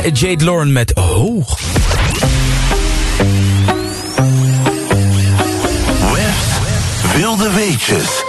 Jade Lauren met Hoog. Wilde weetjes.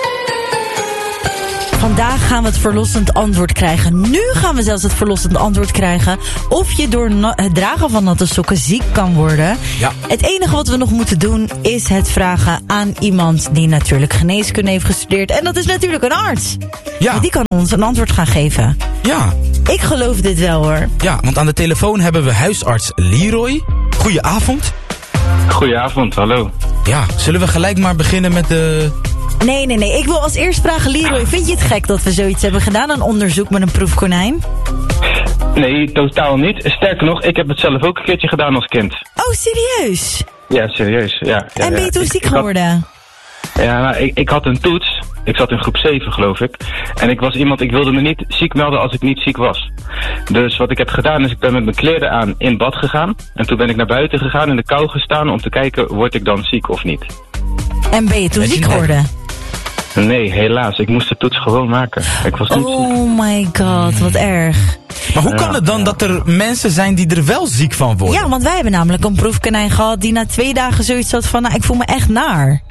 Vandaag gaan we het verlossend antwoord krijgen. Nu gaan we zelfs het verlossend antwoord krijgen of je door het dragen van natte sokken ziek kan worden. Ja. Het enige wat we nog moeten doen is het vragen aan iemand die natuurlijk geneeskunde heeft gestudeerd. En dat is natuurlijk een arts. Ja. Die kan ons een antwoord gaan geven. Ja. Ik geloof dit wel hoor. Ja, want aan de telefoon hebben we huisarts Leroy. Goedenavond. Goedenavond, hallo. Ja, zullen we gelijk maar beginnen met de... Nee. Ik wil als eerst vragen, Leroy, vind je het gek dat we zoiets hebben gedaan? Een onderzoek met een proefkonijn? Nee, totaal niet. Sterker nog, ik heb het zelf ook een keertje gedaan als kind. Oh, serieus? Ja, serieus. Ja, En ben je toen ziek geworden? Ik had een toets. Ik zat in groep 7, geloof ik. En ik was iemand, ik wilde me niet ziek melden als ik niet ziek was. Dus wat ik heb gedaan is, ik ben met mijn kleren aan in bad gegaan. En toen ben ik naar buiten gegaan, in de kou gestaan om te kijken, word ik dan ziek of niet? En ben je toen ziek geworden? Nee, helaas. Ik moest de toets gewoon maken. Ik was niet ziek. Oh my god, wat erg. Maar hoe kan het dan dat er mensen zijn die er wel ziek van worden? Ja, want wij hebben namelijk een proefkonijn gehad die na 2 dagen zoiets had van, nou, ik voel me echt naar.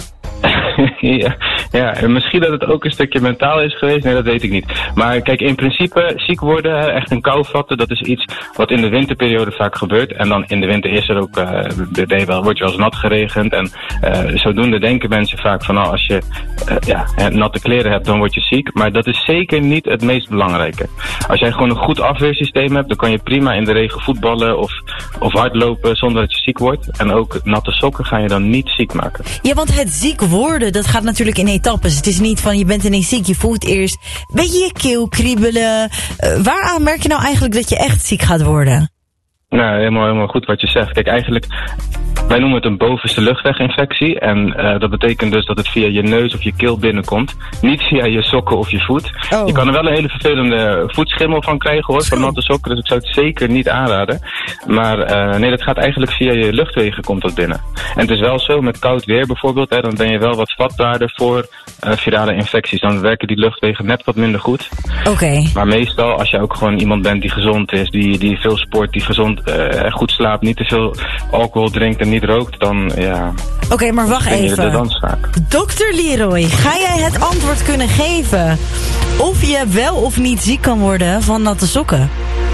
Ja, en misschien dat het ook een stukje mentaal is geweest, nee, dat weet ik niet. Maar kijk, in principe, ziek worden, echt een kou vatten, dat is iets wat in de winterperiode vaak gebeurt. En dan in de winter is er ook, word je wel eens nat geregend. En zodoende denken mensen vaak van, als je natte kleren hebt, dan word je ziek. Maar dat is zeker niet het meest belangrijke. Als jij gewoon een goed afweersysteem hebt, dan kan je prima in de regen voetballen of hardlopen zonder dat je ziek wordt. En ook natte sokken gaan je dan niet ziek maken. Ja, want het ziek worden, dat gaat natuurlijk in etappes. Het is niet van, je bent ineens ziek, je voelt eerst een beetje je keel kriebelen. Waaraan merk je nou eigenlijk dat je echt ziek gaat worden? Nou, helemaal goed wat je zegt. Kijk, eigenlijk, wij noemen het een bovenste luchtweginfectie. En dat betekent dus dat het via je neus of je keel binnenkomt. Niet via je sokken of je voet. Oh. Je kan er wel een hele vervelende voetschimmel van krijgen hoor, van natte sokken. Dus ik zou het zeker niet aanraden. Maar nee, dat gaat eigenlijk via je luchtwegen komt dat binnen. En het is wel zo, met koud weer bijvoorbeeld, dan ben je wel wat vatbaarder voor virale infecties. Dan werken die luchtwegen net wat minder goed. Oké. Maar meestal, als je ook gewoon iemand bent die gezond is, die veel sport, die gezond goed slaapt, niet te veel alcohol drinkt en niet rookt, dan ja... Oké, maar wacht even. Dr. Leroy, ga jij het antwoord kunnen geven of je wel of niet ziek kan worden van natte sokken?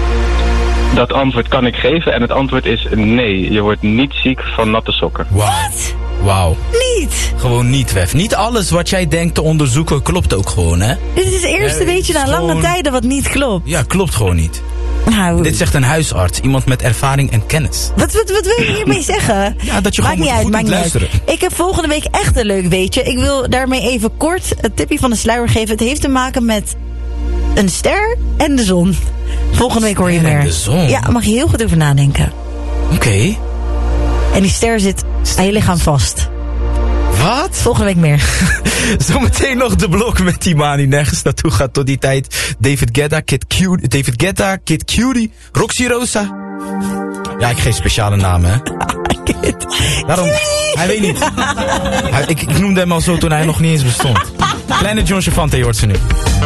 Dat antwoord kan ik geven en het antwoord is nee. Je wordt niet ziek van natte sokken. Wat? Wauw. Niet? Gewoon niet, Wef. Niet alles wat jij denkt te onderzoeken klopt ook gewoon, hè? Dit is het eerste weetje na lange tijden wat niet klopt. Ja, klopt gewoon niet. Nou, dit zegt een huisarts, iemand met ervaring en kennis. Wat wil je hiermee zeggen? Ja, dat je gewoon goed moet luisteren. Ik heb volgende week echt een leuk weetje. Ik wil daarmee even kort het tipje van de sluier geven. Het heeft te maken met een ster en de zon. Volgende week hoor je meer. De zon? Ja, mag je heel goed over nadenken. Oké. En die ster zit aan je lichaam vast. Wat? Volgende week meer. Zometeen nog de blok met die man die nergens naartoe gaat tot die tijd. David Guetta, Kid Cudi, Roxy Rosa. Ja, ik geef speciale namen, hè. Daarom, hij weet niet. Ik noemde hem al zo toen hij nog niet eens bestond. Kleine John Chavante hoort ze nu.